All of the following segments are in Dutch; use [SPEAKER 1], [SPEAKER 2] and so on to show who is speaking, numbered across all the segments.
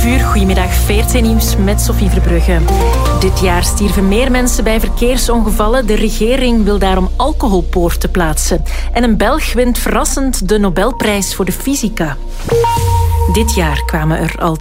[SPEAKER 1] 11:00. Goedemiddag, VRT Nieuws met Sophie Verbrugge. Dit jaar stierven meer mensen bij verkeersongevallen. De regering wil daarom alcoholpoorten plaatsen. En een Belg wint verrassend de Nobelprijs voor de fysica. Dit jaar kwamen er al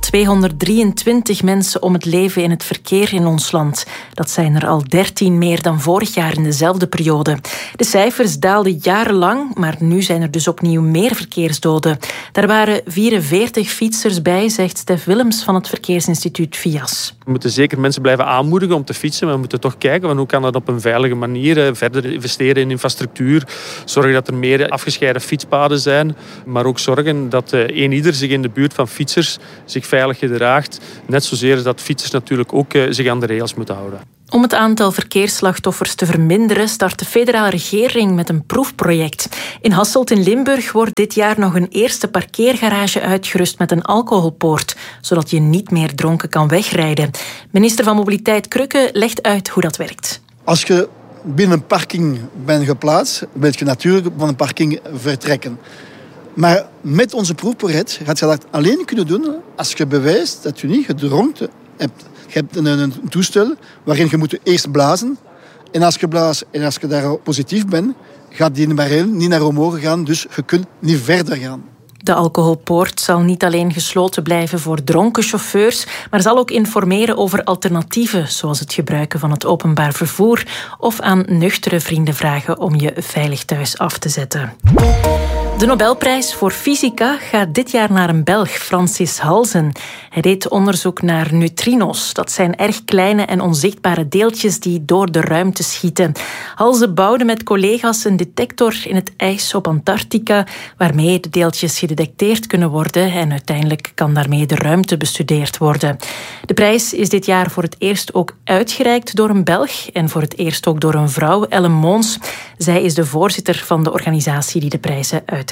[SPEAKER 1] 223 mensen om het leven in het verkeer in ons land. Dat zijn er al 13 meer dan vorig jaar in dezelfde periode. De cijfers daalden jarenlang, maar nu zijn er dus opnieuw meer verkeersdoden. Daar waren 44 fietsers bij, zegt Stef Willems van het Verkeersinstituut VIAS.
[SPEAKER 2] We moeten zeker mensen blijven aanmoedigen om te fietsen, maar we moeten toch kijken van hoe kan dat op een veilige manier. Verder investeren in infrastructuur, zorgen dat er meer afgescheiden fietspaden zijn, maar ook zorgen dat eenieder zich in de buurt van fietsers zich veilig gedraagt. Net zozeer dat fietsers natuurlijk ook zich aan de regels moeten houden.
[SPEAKER 1] Om het aantal verkeersslachtoffers te verminderen start de federale regering met een proefproject. In Hasselt in Limburg wordt dit jaar nog een eerste parkeergarage uitgerust met een alcoholpoort, zodat je niet meer dronken kan wegrijden. Minister van Mobiliteit Krücke legt uit hoe dat werkt.
[SPEAKER 3] Als je binnen een parking bent geplaatst, wil je natuurlijk van een parking vertrekken. Maar met onze proefproject gaat je dat alleen kunnen doen als je bewijst dat je niet gedronken hebt. Je hebt een toestel waarin je moet eerst blazen. En als je blaast en als je daar positief bent, gaat die barrière niet naar omhoog gaan. Dus je kunt niet verder gaan.
[SPEAKER 1] De alcoholpoort zal niet alleen gesloten blijven voor dronken chauffeurs, maar zal ook informeren over alternatieven, zoals het gebruiken van het openbaar vervoer of aan nuchtere vrienden vragen om je veilig thuis af te zetten. De Nobelprijs voor fysica gaat dit jaar naar een Belg, Francis Halzen. Hij deed onderzoek naar neutrino's. Dat zijn erg kleine en onzichtbare deeltjes die door de ruimte schieten. Halzen bouwde met collega's een detector in het ijs op Antarctica, waarmee de deeltjes gedetecteerd kunnen worden en uiteindelijk kan daarmee de ruimte bestudeerd worden. De prijs is dit jaar voor het eerst ook uitgereikt door een Belg en voor het eerst ook door een vrouw, Ellen Moons. Zij is de voorzitter van de organisatie die de prijzen uitreikt.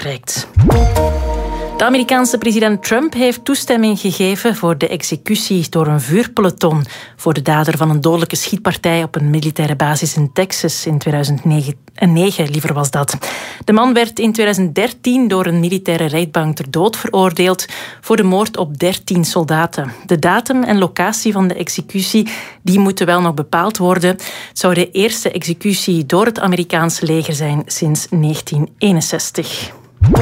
[SPEAKER 1] De Amerikaanse president Trump heeft toestemming gegeven voor de executie door een vuurpeloton voor de dader van een dodelijke schietpartij op een militaire basis in Texas in 2009, liever was dat. De man werd in 2013 door een militaire rechtbank ter dood veroordeeld voor de moord op 13 soldaten. De datum en locatie van de executie die moeten wel nog bepaald worden. Het zou de eerste executie door het Amerikaanse leger zijn sinds 1961.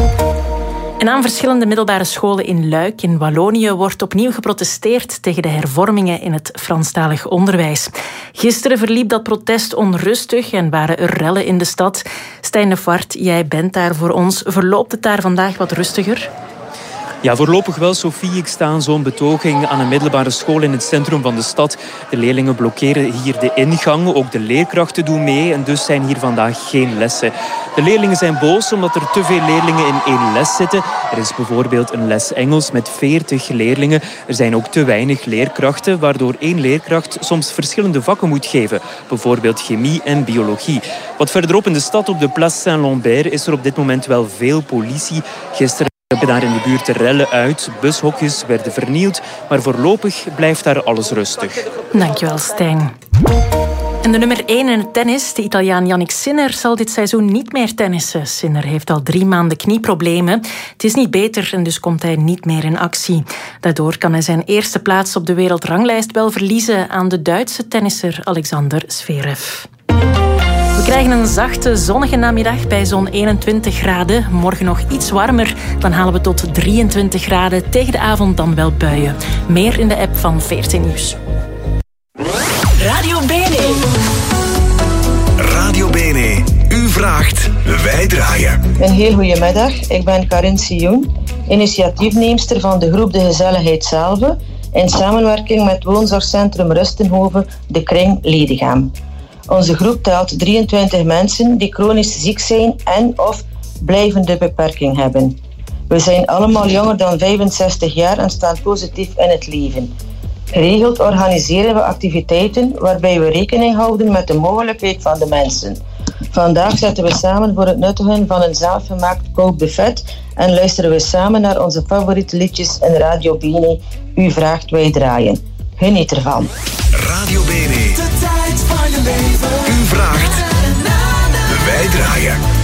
[SPEAKER 1] En aan verschillende middelbare scholen in Luik in Wallonië wordt opnieuw geprotesteerd tegen de hervormingen in het Franstalig onderwijs. Gisteren verliep dat protest onrustig en waren er rellen in de stad. Stijn de Voort, jij bent daar voor ons. Verloopt het daar vandaag wat rustiger?
[SPEAKER 4] Ja, voorlopig wel, Sophie. Ik sta aan zo'n betoging aan een middelbare school in het centrum van de stad. De leerlingen blokkeren hier de ingang. Ook de leerkrachten doen mee en dus zijn hier vandaag geen lessen. De leerlingen zijn boos omdat er te veel leerlingen in één les zitten. Er is bijvoorbeeld een les Engels met 40 leerlingen. Er zijn ook te weinig leerkrachten, waardoor één leerkracht soms verschillende vakken moet geven. Bijvoorbeeld chemie en biologie. Wat verderop in de stad op de Place Saint-Lambert is er op dit moment wel veel politie. Gisteren hebben daar in de buurt de rellen uit. Bushokjes werden vernield, maar voorlopig blijft daar alles rustig.
[SPEAKER 1] Dankjewel, Stijn. En de nummer 1 in het tennis, de Italiaan Jannik Sinner, zal dit seizoen niet meer tennissen. Sinner heeft al 3 maanden knieproblemen. Het is niet beter en dus komt hij niet meer in actie. Daardoor kan hij zijn eerste plaats op de wereldranglijst wel verliezen aan de Duitse tennisser Alexander Zverev. We krijgen een zachte, zonnige namiddag bij zo'n 21 graden. Morgen nog iets warmer, dan halen we tot 23 graden. Tegen de avond dan wel buien. Meer in de app van VRT Nieuws.
[SPEAKER 5] Radio Bene.
[SPEAKER 6] Radio Bene. U vraagt, wij draaien.
[SPEAKER 7] Een heel goede middag. Ik ben Karin Sioen, initiatiefneemster van de groep De Gezelligheid Zelve, in samenwerking met woonzorgcentrum Rustenhoven, De Kring Ledegem. Onze groep telt 23 mensen die chronisch ziek zijn en of blijvende beperking hebben. We zijn allemaal jonger dan 65 jaar en staan positief in het leven. Geregeld organiseren we activiteiten waarbij we rekening houden met de mogelijkheid van de mensen. Vandaag zetten we samen voor het nuttigen van een zelfgemaakt koud buffet en luisteren we samen naar onze favoriete liedjes in Radio Bene. U vraagt, wij draaien. Geniet ervan.
[SPEAKER 6] Radio Bene.
[SPEAKER 5] De tijd van je leven.
[SPEAKER 6] U vraagt, wij draaien.